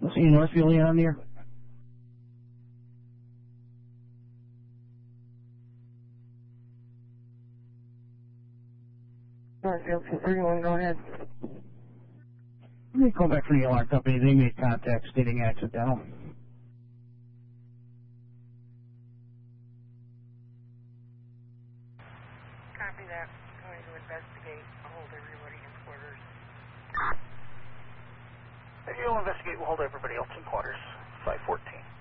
See Northfield on there? Northfield 231, go ahead. Let me call back from the alarm company. They made contact stating accidental. Copy that. Going to investigate. I'll hold everybody in quarters. You'll investigate. We'll hold everybody else in quarters. 514.